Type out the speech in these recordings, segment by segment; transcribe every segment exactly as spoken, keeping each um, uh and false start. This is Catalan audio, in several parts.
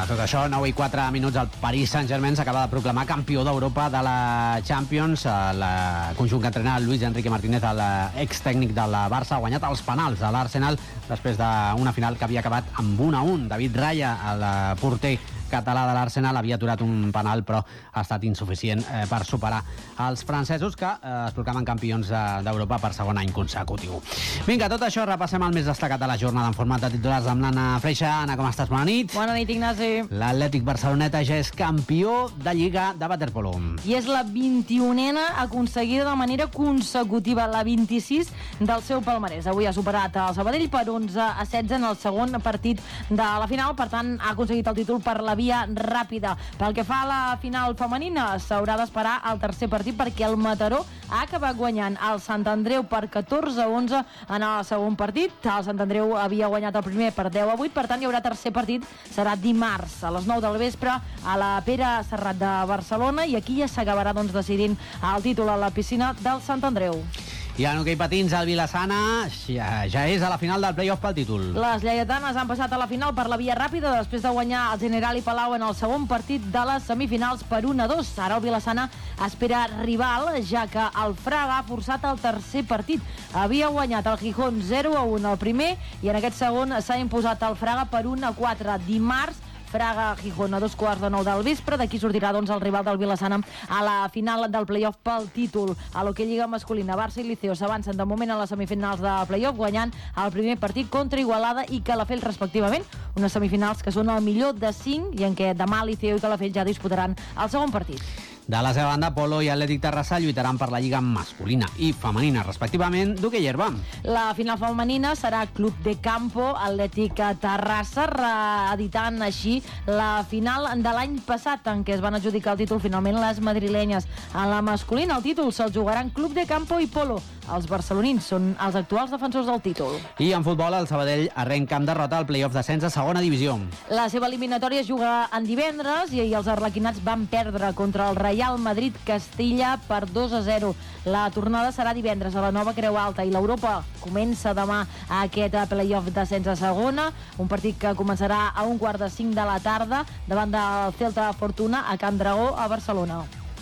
tot això, nou i quatre minuts, el Paris Saint-Germain s'acaba de proclamar campió d'Europa de la Champions. El conjunt que entrena Luis Enrique Martínez, l'extècnic de la Barça, ha guanyat els penals a l'Arsenal després d'una final que havia acabat amb un a un. David Raya, el porter català de l'Arsenal, havia aturat un penal però ha estat insuficient eh, per superar els francesos, que eh, es proclamen campions d'Europa per segon any consecutiu. Vinga, tot això repassem el més destacat de la jornada en format de titulars amb l'Anna Freixa. Anna, com estàs? Bona nit. Bona nit, Ignasi. L'Atlètic Barceloneta ja és campió de Lliga de waterpolo. I és la vint-i-unena aconseguida de manera consecutiva, la vint-i-sis del seu palmarès. Avui ha superat el Sabadell per onze a setze en el segon partit de la final, per tant ha aconseguit el títol per la via ràpida. Pel que fa a la final femenina, s'haurà d'esperar el tercer partit perquè el Mataró ha acabat guanyant el Sant Andreu per catorze a onze en el segon partit. El Sant Andreu havia guanyat el primer per deu a vuit, per tant hi haurà tercer partit, serà dimarts a les nou del vespre a la Pere Serrat de Barcelona, i aquí ja s'acabarà doncs decidint el títol a la piscina del Sant Andreu. I en hoquei patins, el Vilassana ja, ja és a la final del play-off pel títol. Les lleietanes han passat a la final per la via ràpida després de guanyar el Generali Palau en el segon partit de les semifinals per un a dos. Ara el Vilassana espera rival, ja que el Fraga ha forçat el tercer partit. Havia guanyat el Gijón zero a un al primer i en aquest segon s'ha imposat el Fraga per un a quatre. Dimarts, Fraga-Gijón a dos quarts de nou del vespre. D'aquí sortirà doncs el rival del Vilassana a la final del play-off pel títol. A l'hoquei lliga masculina, Barça i Liceo s'avancen de moment a les semifinals de play-off, guanyant el primer partit contra Igualada i Calafell respectivament, unes semifinals que són el millor de cinc i en què demà Liceo i Calafell ja disputaran el segon partit. De la seva banda, Polo i Atlètic Terrassa lluitaran per la lliga masculina i femenina, respectivament, d'hoquei herba. La final femenina serà Club de Campo Atlètic Terrassa, reeditant així la final de l'any passat, en què es van adjudicar el títol finalment les madrilenyes. A la masculina, el títol se'l jugaran Club de Campo i Polo. Els barcelonins són els actuals defensors del títol. I en futbol, el Sabadell arrenca amb derrota al play-off d'ascens a segona divisió. La seva eliminatòria es juga en divendres i ahir els arlequinats van perdre contra el Real Madrid Castilla per dos a zero. La tornada serà divendres a la Nova Creu Alta i l'Europa comença demà a aquest play-off d'ascens a segona, un partit que començarà a un quart de cinc de la tarda davant del Celta Fortuna a Can Dragó a Barcelona.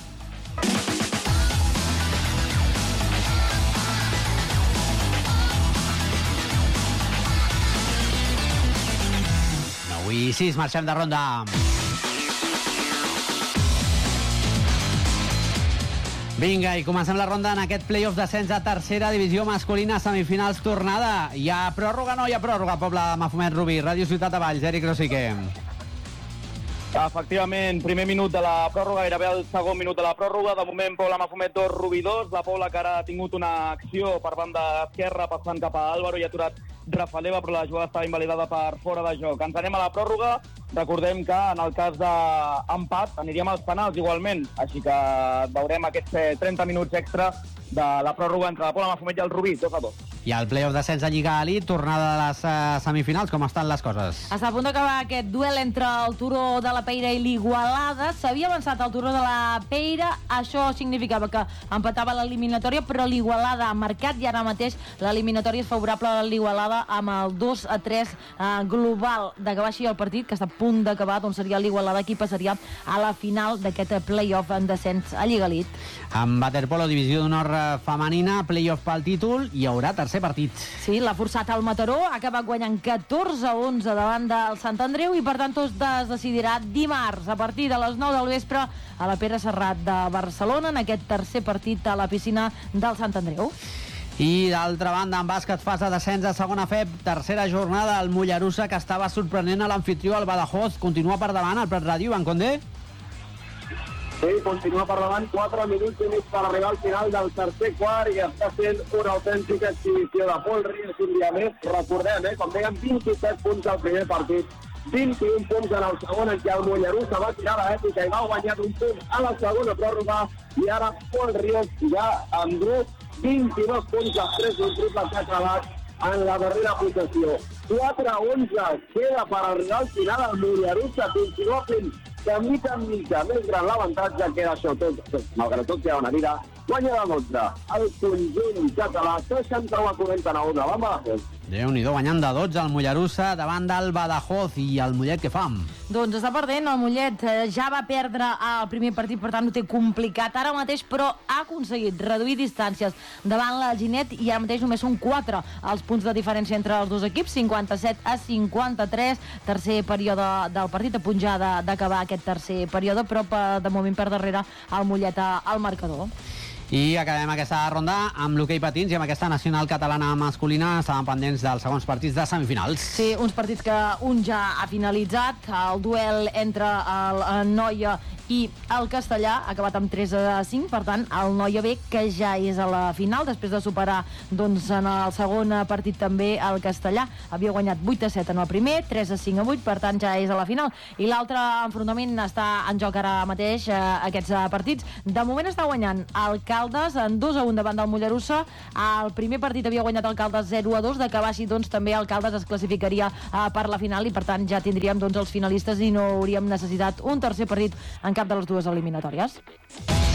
I sis, marxem de ronda. Vinga, i comencem la ronda en aquest play-off d'ascens a tercera divisió masculina, semifinals, tornada. Hi ha pròrroga, no hi ha pròrroga, Poble de Mafumet, Rubí, Ràdio Ciutat de Valls, Eric Rosique. Efectivament, primer minut de la pròrroga, gairebé el segon minut de la pròrroga. De moment, Pobla Mafumet dos, Rubí dos. La Pobla que ara ha tingut una acció per banda esquerra, passant cap a Álvaro, i ha aturat Rafaleva, però la jugada estava invalidada per fora de joc. Ens anem a la pròrroga. Recordem que en el cas d'empat aniríem als penals igualment, així que veurem aquests trenta minuts extra de la pròrroga entre la Pobla Mafumet i el Rubí, dos a dos. I el play-off d'ascens a Lliga Elite, tornada de les uh, semifinals, com estan les coses? Està a punt d'acabar aquest duel entre el Turó de la Peira i l'Igualada. S'havia avançat el Turó de la Peira, això significava que empatava l'eliminatòria, però l'Igualada ha marcat i ara mateix l'eliminatòria és favorable a l'Igualada amb el dos a tres uh, global. D'acabar així el partit, que està a punt d'acabar, doncs seria l'Igualada qui passaria a la final d'aquest play-off en descens a Lliga Elite. Amb waterpolo, divisió d'honor femenina, play-off pel títol, hi haurà tercer partit. Sí, l'ha forçat el Mataró, ha acabat guanyant catorze a onze davant del Sant Andreu i per tant tot es decidirà dimarts a partir de les nou del vespre a la Pere Serrat de Barcelona en aquest tercer partit a la piscina del Sant Andreu. I d'altra banda, en bàsquet, fase d'ascens a segona F E B, tercera jornada, el Mollerussa, que estava sorprenent a l'anfitrió, el Badajoz, continua per davant, el Prat Ràdio, Ivan Condé? Sí, continua per davant, quatre minuts i mig per arribar al final del tercer quart i està sent una autèntica exhibició de Pol Ries un dia més. Recordem, eh, com dèiem, vint-i-set punts al primer partit, vint-i-un punts en el segon, en què el Mollerussa va tirar l'èpica i va guanyar un punt a la segona pròrroga, i ara Pol Ries ja endú vint-i-dos punts després d'un triple que ha clavat en la darrera possessió. quatre a onze queda per arribar al final el Mollerussa, continua fent de mica en mica més gran l'avantatge, queda això tot, malgrat tot queda una vida, guanya de dotze el conjunt català, seixanta-u a quaranta-nou davant Badajoz. Déu-n'hi-do, guanyant de dotze el Mollerussa davant del Badajoz. I el Mollet què fa? Doncs està perdent, el Mollet ja va perdre el primer partit, per tant ho té complicat ara mateix, però ha aconseguit reduir distàncies davant l'Alginet i ara mateix només són quatre els punts de diferència entre els dos equips, cinquanta-set a cinquanta-tres, tercer període del partit, a punt ja d'acabar aquest tercer període, però de moment per darrere el Mollet al marcador. I acabem aquesta ronda amb l'hoquei patins i amb aquesta nacional catalana masculina. Estaven pendents dels segons partits de semifinals. Sí, uns partits que un ja ha finalitzat. El duel entre el Noia i el Castellà ha acabat amb tres a cinc, per tant el Noia B, que ja és a la final després de superar doncs, en el segon partit també el Castellà. Havia guanyat vuit a set en el primer, tres a cinc a vuit, per tant ja és a la final. I l'altre enfrontament està en joc ara mateix, eh, aquests partits. De moment està guanyant el Caldes en dos a un davant del Mollerussa. El primer partit havia guanyat el Caldes zero a dos, d'acabar així doncs també el Caldes es classificaria eh, per la final i per tant ja tindríem doncs, els finalistes i no hauríem necessitat un tercer partit en cap de les dues eliminatòries.